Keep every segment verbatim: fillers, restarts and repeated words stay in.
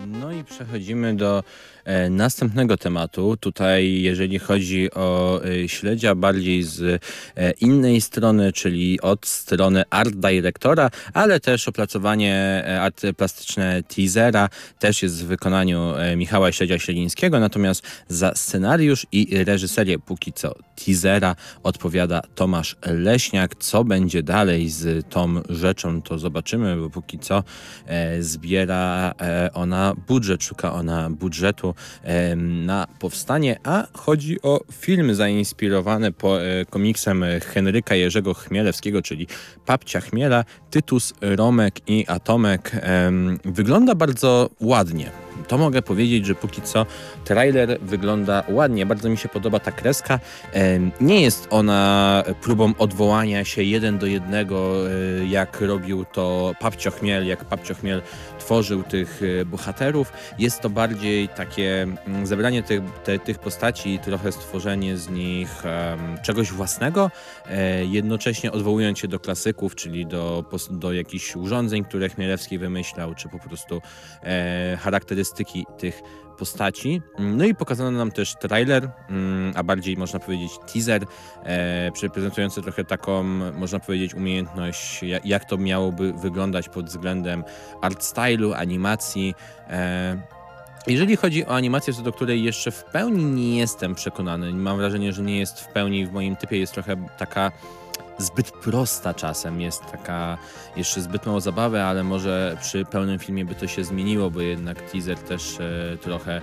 No i przechodzimy do e, następnego tematu. Tutaj, jeżeli chodzi o e, śledzia bardziej z e, innej strony, czyli od strony art dyrektora, ale też opracowanie e, art plastyczne teasera też jest w wykonaniu e, Michała Śledzia-Śledzińskiego, natomiast za scenariusz i reżyserię póki co teasera odpowiada Tomasz Leśniak. Co będzie dalej z tą rzeczą, to zobaczymy, bo póki co e, zbiera e, ona budżet, szuka ona budżetu e, na powstanie, a chodzi o film zainspirowany po, e, komiksem Henryka Jerzego Chmielewskiego, czyli Papcia Chmiela, Tytus, Romek i Atomek. E, wygląda bardzo ładnie. To mogę powiedzieć, że póki co trailer wygląda ładnie. Bardzo mi się podoba ta kreska. Nie jest ona próbą odwołania się jeden do jednego, jak robił to Papcio Chmiel, jak Papcio Chmiel tworzył tych bohaterów. Jest to bardziej takie zebranie tych, te, tych postaci i trochę stworzenie z nich um, czegoś własnego, e, jednocześnie odwołując się do klasyków, czyli do, do jakichś urządzeń, które Chmielewski wymyślał, czy po prostu e, charakterystyki tych postaci. No i pokazano nam też trailer, a bardziej można powiedzieć teaser, e, prezentujący trochę taką, można powiedzieć, umiejętność, jak, jak to miałoby wyglądać pod względem art stylu, animacji. E, Jeżeli chodzi o animację, co do której jeszcze w pełni nie jestem przekonany, mam wrażenie, że nie jest w pełni w moim typie, jest trochę taka zbyt prosta czasem, jest taka jeszcze zbyt mało zabawy, ale może przy pełnym filmie by to się zmieniło, bo jednak teaser też e, trochę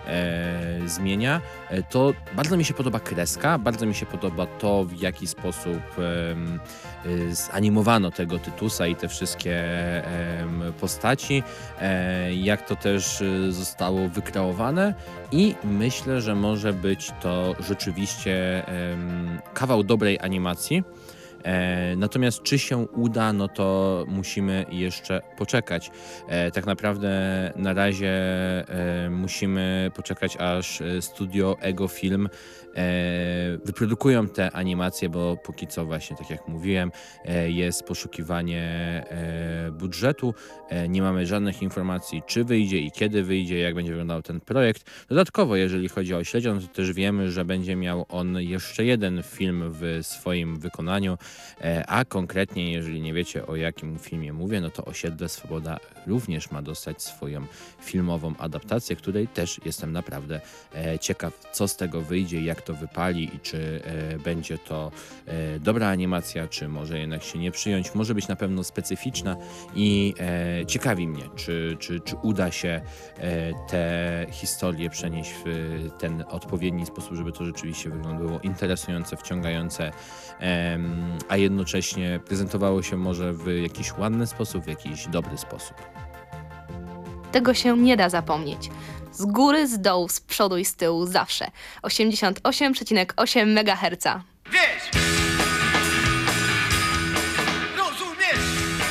e, zmienia. E, to bardzo mi się podoba kreska, bardzo mi się podoba to, w jaki sposób e, e, zanimowano tego Tytusa i te wszystkie e, postaci, e, jak to też e, zostało wykreowane i myślę, że może być to rzeczywiście e, kawał dobrej animacji. E, natomiast czy się uda, no to musimy jeszcze poczekać. E, tak naprawdę na razie e, musimy poczekać, aż studio Ego Film e, wyprodukują te animacje, bo póki co właśnie, tak jak mówiłem, e, jest poszukiwanie e, budżetu. E, nie mamy żadnych informacji, czy wyjdzie i kiedy wyjdzie, jak będzie wyglądał ten projekt. Dodatkowo, jeżeli chodzi o Śledzią, to też wiemy, że będzie miał on jeszcze jeden film w swoim wykonaniu. A konkretnie, jeżeli nie wiecie, o jakim filmie mówię, no to Osiedle Swoboda również ma dostać swoją filmową adaptację, której też jestem naprawdę e, ciekaw, co z tego wyjdzie, jak to wypali i czy e, będzie to e, dobra animacja, czy może jednak się nie przyjąć. Może być na pewno specyficzna i e, ciekawi mnie, czy, czy, czy uda się e, te historie przenieść w ten odpowiedni sposób, żeby to rzeczywiście wyglądało interesujące, wciągające, e, a jednocześnie prezentowało się może w jakiś ładny sposób, w jakiś dobry sposób. Tego się nie da zapomnieć. Z góry, z dołu, z przodu i z tyłu zawsze. osiemdziesiąt osiem przecinek osiem megaherca. Wiesz!